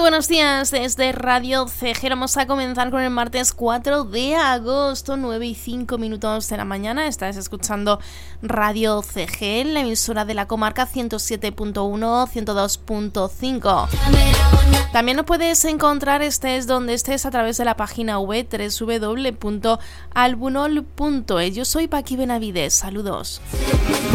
buenos días desde Radio CG. Vamos a comenzar con el martes 4 de agosto, 9:05 de la mañana. Estás escuchando Radio CG, la emisora de la comarca 107.1, 102.5. También nos puedes encontrar estés donde estés a través de la página web www.albunol.es. Yo soy Paqui Benavides. Saludos.